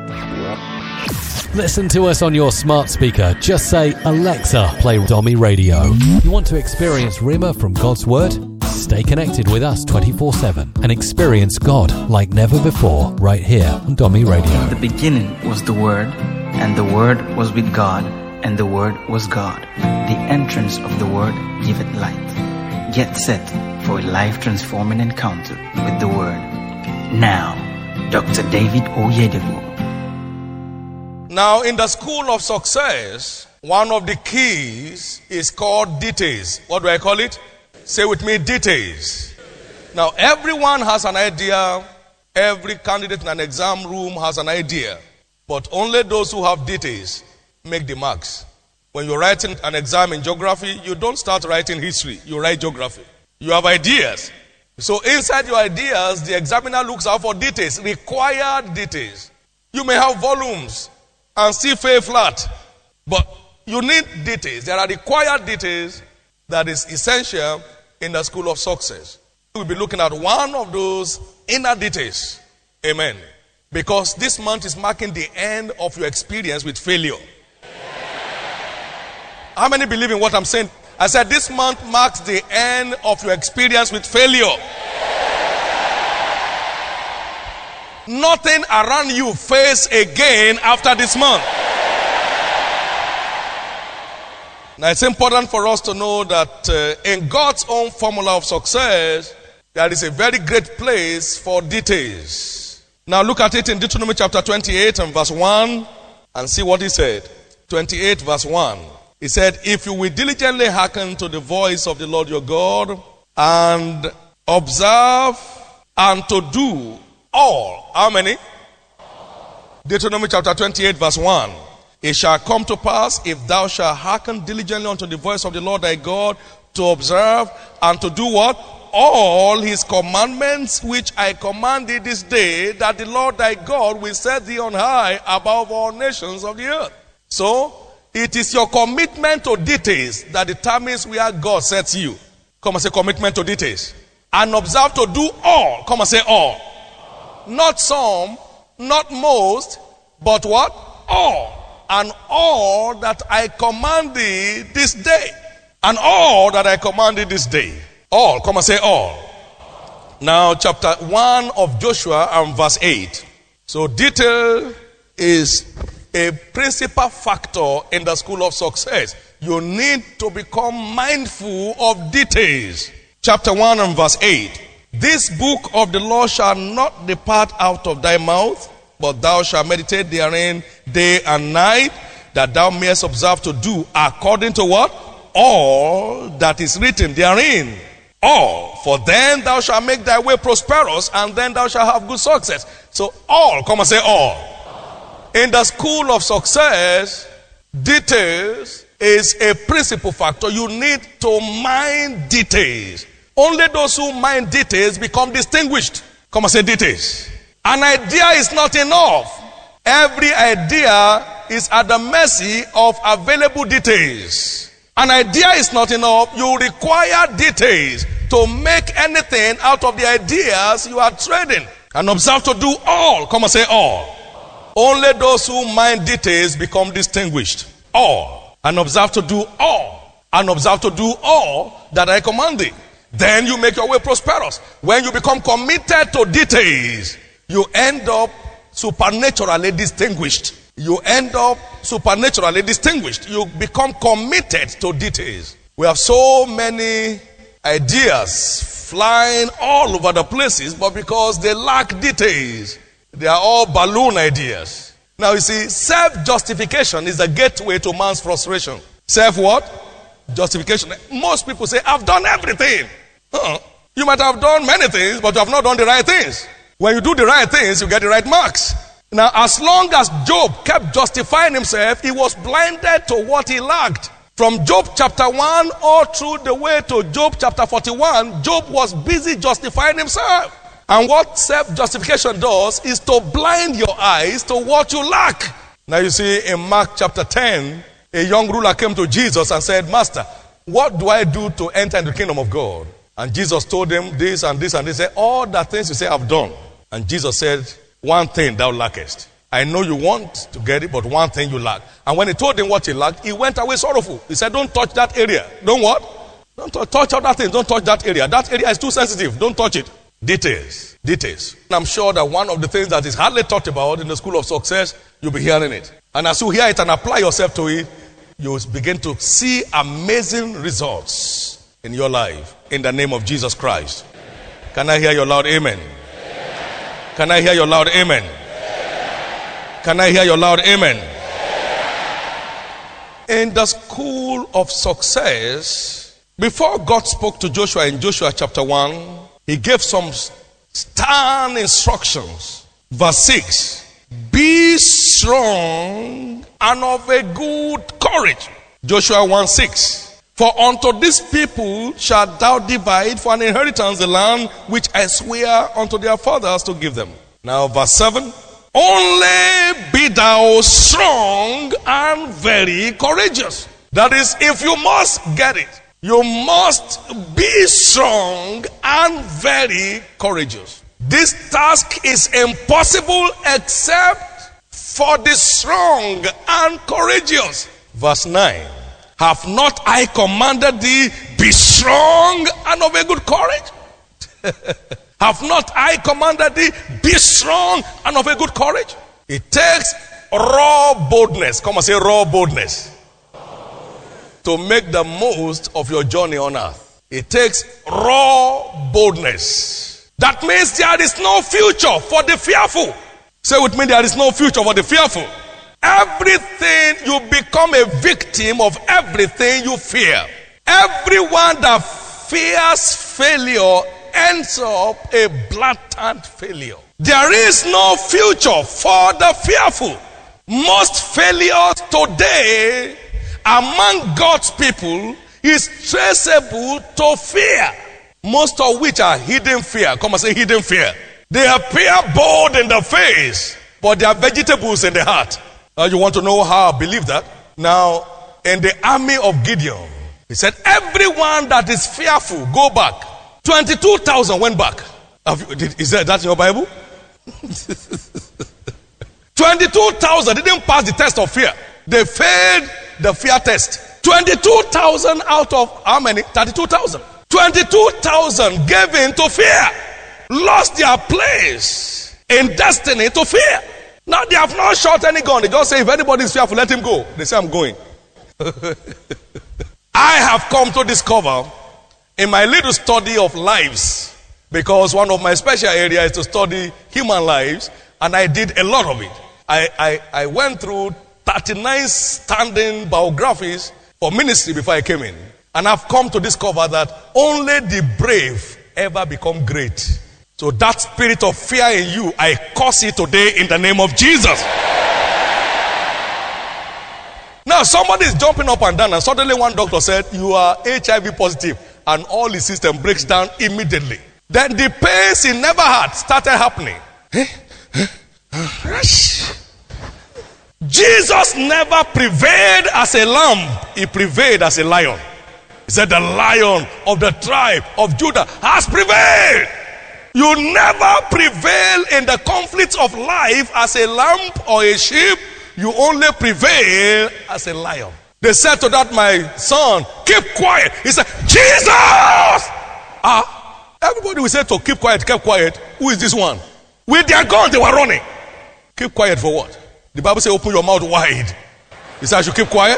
Listen to us on your smart speaker. Just say, Alexa, play Domi Radio. You want to experience Rhema from God's Word? Stay connected with us 24/7 and experience God like never before right here on Domi Radio. In the beginning was the Word, and the Word was with God, and the Word was God. The entrance of the Word giveth light. Get set for a life-transforming encounter with the Word. Now, Dr. David Oyedepo. Now, in the school of success, one of the keys is called details. What do I call it? Say with me, details. Now, everyone has an idea. Every candidate in an exam room has an idea. But only those who have details make the marks. When you're writing an exam in geography, you don't start writing history. You write geography. You have ideas. So inside your ideas, the examiner looks out for details, required details. You may have volumes and still fail flat. But you need details. There are required details that is essential in the school of success. We'll be looking at one of those inner details. Amen. Because this month is marking the end of your experience with failure. How many believe in what I'm saying? I said this month marks the end of your experience with failure. Nothing around you face again after this month. Now it's important for us to know that in God's own formula of success, there is a very great place for details. Now look at it in Deuteronomy chapter 28 and verse 1 and see what he said. 28 verse 1. He said, if you will diligently hearken to the voice of the Lord your God and observe and to do all. How many? Deuteronomy chapter 28 verse 1. It shall come to pass, if thou shalt hearken diligently unto the voice of the Lord thy God, to observe and to do what? All his commandments which I command thee this day, that the Lord thy God will set thee on high above all nations of the earth. So, it is your commitment to details that determines where God sets you. Come and say commitment to details. And observe to do all. Come and say all. Not some, not most, but what? All. And all that I command thee this day. And all that I command thee this day. All. Come and say all. Now chapter 1 of Joshua and verse 8. So detail is a principal factor in the school of success. You need to become mindful of details. Chapter 1 and verse 8. This book of the law shall not depart out of thy mouth, but thou shalt meditate therein day and night, that thou mayest observe to do according to what? All that is written therein. All. For then thou shalt make thy way prosperous, and then thou shalt have good success. So all. Come and say all. In the school of success, details is a principal factor. You need to mind details. Only those who mind details become distinguished. Come and say details. An idea is not enough. Every idea is at the mercy of available details. An idea is not enough. You require details to make anything out of the ideas you are trading. And observe to do all. Come and say all. Only those who mind details become distinguished. All. And observe to do all. And observe to do all that I command thee. Then you make your way prosperous. When you become committed to details, you end up supernaturally distinguished. You end up supernaturally distinguished. You become committed to details. We have so many ideas flying all over the places, but because they lack details, they are all balloon ideas. Now you see, self-justification is the gateway to man's frustration. Self what? Justification. Most people say, I've done everything. You might have done many things, but you have not done the right things. When you do the right things, you get the right marks. Now, as long as Job kept justifying himself, he was blinded to what he lacked. From Job chapter 1 all through the way to Job chapter 41, Job was busy justifying himself. And what self-justification does is to blind your eyes to what you lack. Now you see in Mark chapter 10, a young ruler came to Jesus and said, Master, what do I do to enter into the kingdom of God? And Jesus told him this and this and this. He said, all the things you say I've done. And Jesus said, one thing thou lackest. I know you want to get it, but one thing you lack. And when he told him what he lacked, he went away sorrowful. He said, don't touch that area. Don't what? Don't touch other things. Don't touch that area. That area is too sensitive. Don't touch it. Details. Details. And I'm sure that one of the things that is hardly talked about in the school of success, you'll be hearing it. And as you hear it and apply yourself to it, you begin to see amazing results in your life in the name of Jesus Christ. Can I hear your loud amen? Can I hear your loud amen? Can I hear your loud amen? In the school of success, before God spoke to Joshua in Joshua chapter 1, he gave some stern instructions. Verse 6, be strong and of a good courage. Joshua 1:6. For unto this people shalt thou divide for an inheritance the land which I swear unto their fathers to give them. Now verse 7. Only be thou strong and very courageous. That is, if you must get it, you must be strong and very courageous. This task is impossible except for the strong and courageous. Verse 9. Have not I commanded thee, be strong and of a good courage? Have not I commanded thee, be strong and of a good courage? It takes raw boldness. Come and say raw boldness. To make the most of your journey on earth. It takes raw boldness. That means there is no future for the fearful. Say with me, there is no future for the fearful. Everything, you become a victim of everything you fear. Everyone that fears failure ends up a blatant failure. There is no future for the fearful. Most failures today among God's people is traceable to fear. Most of which are hidden fear. Come and say hidden fear. They appear bold in the face, but they are vegetables in the heart. You want to know how I believe that? Now, in the army of Gideon, he said, everyone that is fearful, go back. 22,000 went back. Is that in your Bible? 22,000 didn't pass the test of fear. They failed the fear test. 22,000 out of how many? 32,000. 22,000 gave in to fear. Lost their place in destiny to fear. Now they have not shot any gun. They just say, if anybody is fearful, let him go. They say, I'm going. I have come to discover in my little study of lives, because one of my special areas is to study human lives, and I did a lot of it. I went through 39 standing biographies for ministry before I came in. And I've come to discover that only the brave ever become great. So that spirit of fear in you, I curse it today in the name of Jesus. Now somebody is jumping up and down, and suddenly one doctor said, you are HIV positive, and all his system breaks down immediately. Then the pains he never had started happening. Jesus never prevailed as a lamb. He prevailed as a lion. He said, the Lion of the tribe of Judah has prevailed. You never prevail in the conflicts of life as a lamb or a sheep. You only prevail as a lion. They said to that, my son, keep quiet. He said, Jesus! Everybody will say to keep quiet, keep quiet. Who is this one? With their gun, they were running. Keep quiet for what? The Bible says, open your mouth wide. He said, I should keep quiet.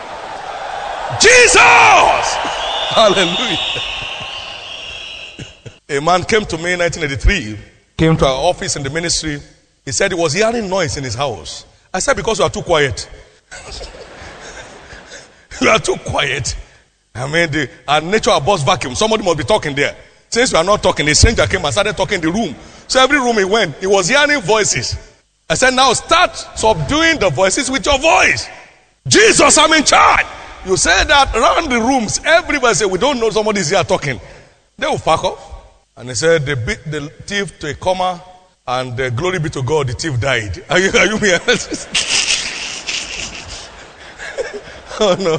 Jesus! Hallelujah. A man came to me in 1983, came to our office in the ministry. He said he was hearing noise in his house. I said, because you are too quiet. You are too quiet. I mean, our nature abhors vacuum. Somebody must be talking there. Since you are not talking, a stranger came and started talking in the room. So every room he went, he was hearing voices. I said, now start subduing the voices with your voice. Jesus, I'm in charge. You say that around the rooms, everybody say, we don't know somebody's here talking. They will fuck off. And he said, they beat the thief to a coma, and glory be to God, the thief died. Are you here? Oh no.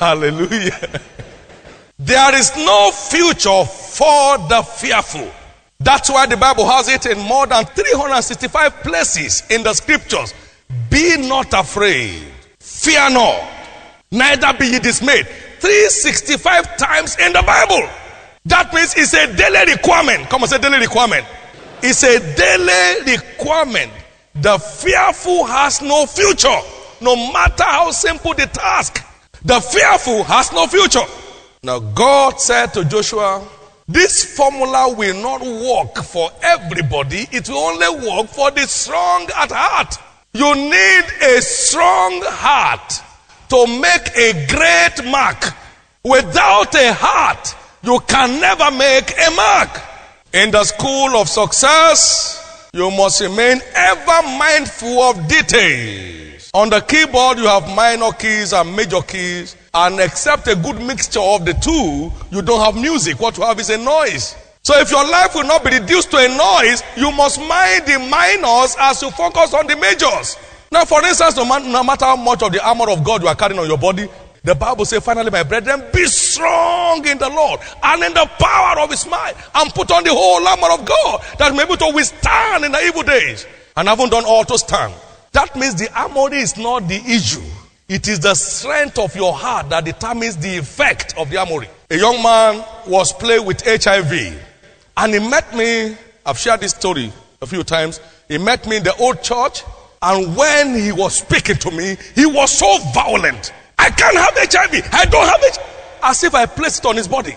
Hallelujah. There is no future for the fearful. That's why the Bible has it in more than 365 places in the scriptures. Be not afraid. Fear not. Neither be ye dismayed. 365 times in the Bible. That means it's a daily requirement. Come on, say daily requirement. It's a daily requirement. The fearful has no future. No matter how simple the task, the fearful has no future. Now God said to Joshua, this formula will not work for everybody. It will only work for the strong at heart. You need a strong heart to make a great mark. Without a heart, you can never make a mark. In the school of success, you must remain ever mindful of details. On the keyboard, you have minor keys and major keys. And except a good mixture of the two, you don't have music. What you have is a noise. So if your life will not be reduced to a noise, you must mind the minors as you focus on the majors. Now, for instance, no matter how much of the armor of God you are carrying on your body, the Bible says, finally, my brethren, be strong in the Lord and in the power of his might, and put on the whole armor of God that may be able to withstand in the evil days. And haven't done all to stand. That means the armor is not the issue. It is the strength of your heart that determines the effect of the armory. A young man was plagued with HIV. And he met me, I've shared this story a few times. He met me in the old church. And when he was speaking to me, he was so violent. I can't have HIV. I don't have it. As if I placed it on his body.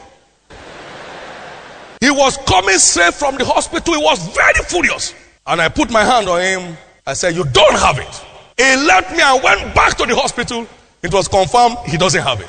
He was coming straight from the hospital. He was very furious. And I put my hand on him. I said, you don't have it. He left me and went back to the hospital. It was confirmed he doesn't have it.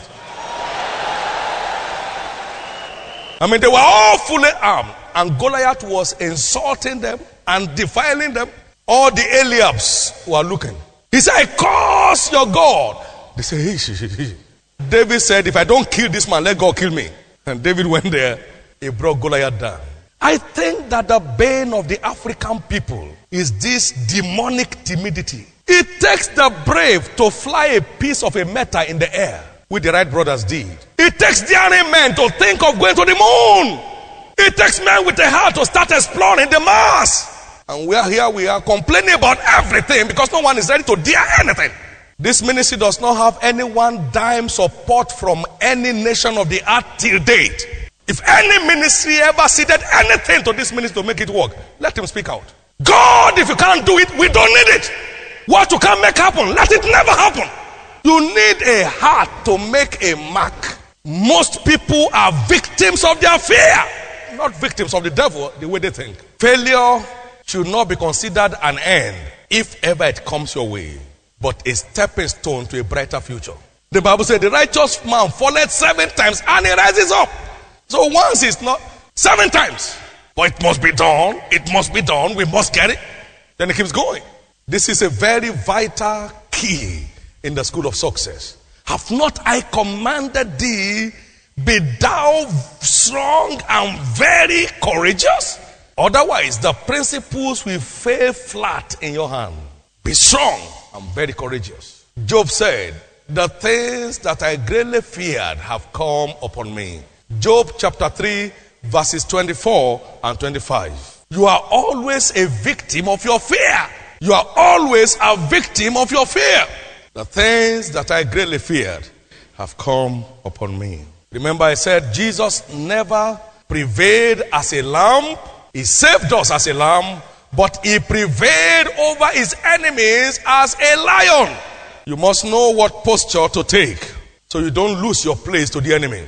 I mean, they were all fully armed. And Goliath was insulting them and defiling them. All the Eliabs were looking. He said, I curse your God. They said, hey. David said, if I don't kill this man, let God kill me. And David went there. He brought Goliath down. I think that the bane of the African people is this demonic timidity. It takes the brave to fly a piece of a metal in the air, which the Wright brothers did. It takes daring men to think of going to the moon. It takes men with a heart to start exploring the Mars. And we are complaining about everything because no one is ready to dare anything. This ministry does not have any one dime support from any nation of the earth till date. If any ministry ever ceded anything to this ministry to make it work, let him speak out. God, if you can't do it, we don't need it. What you can't make happen, let it never happen. You need a heart to make a mark. Most people are victims of their fear, not victims of the devil, the way they think. Failure should not be considered an end if ever it comes your way, but a stepping stone to a brighter future. The Bible said the righteous man falleth 7 times and he rises up. So once is not 7 times. But it must be done. It must be done. We must get it. Then it keeps going. This is a very vital key in the school of success. Have not I commanded thee, be thou strong and very courageous? Otherwise, the principles will fall flat in your hand. Be strong and very courageous. Job said, the things that I greatly feared have come upon me. Job chapter 3, verses 24 and 25. You are always a victim of your fear. You are always a victim of your fear. The things that I greatly feared have come upon me. Remember I said Jesus never prevailed as a lamb. He saved us as a lamb, but he prevailed over his enemies as a lion. You must know what posture to take so you don't lose your place to the enemy.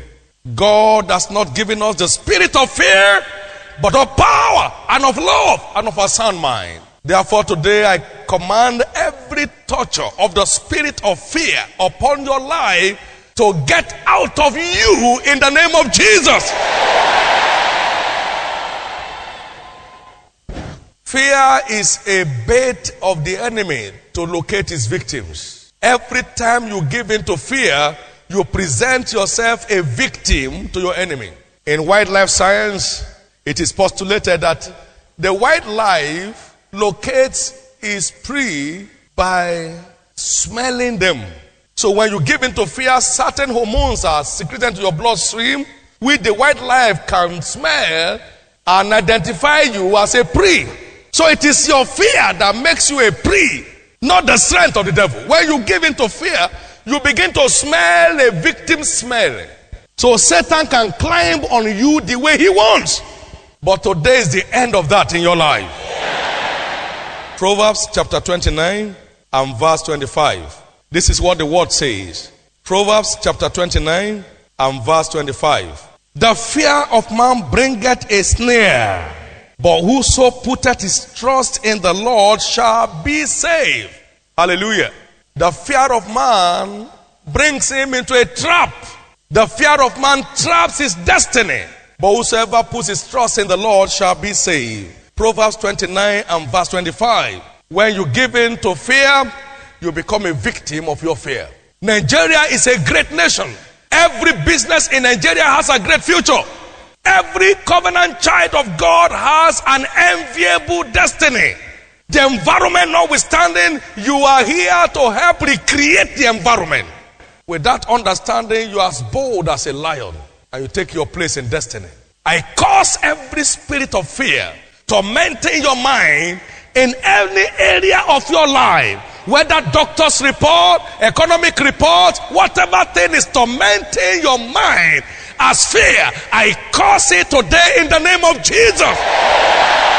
God has not given us the spirit of fear, but of power and of love and of a sound mind. Therefore today I command every torture of the spirit of fear upon your life to get out of you in the name of Jesus. Fear is a bait of the enemy to locate his victims. Every time you give in to fear, you present yourself a victim to your enemy. In wildlife science, it is postulated that the wildlife locates its prey by smelling them. So when you give in to fear, certain hormones are secreted into your bloodstream, which the wildlife can smell and identify you as a prey. So it is your fear that makes you a prey, not the strength of the devil. When you give into fear, you begin to smell a victim smell. So Satan can climb on you the way he wants. But today is the end of that in your life. Proverbs chapter 29 and verse 25. This is what the word says. Proverbs chapter 29 and verse 25. The fear of man bringeth a snare, but whoso putteth his trust in the Lord shall be saved. Hallelujah. The fear of man brings him into a trap. The fear of man traps his destiny. But whosoever puts his trust in the Lord shall be saved. Proverbs 29 and verse 25. When you give in to fear, you become a victim of your fear. Nigeria is a great nation. Every business in Nigeria has a great future. Every covenant child of God has an enviable destiny. The environment notwithstanding, you are here to help recreate the environment. With that understanding, you are as bold as a lion, and you take your place in destiny. I curse every spirit of fear tormenting your mind in any area of your life. Whether doctor's report, economic report, whatever thing is tormenting your mind as fear, I curse it today in the name of Jesus.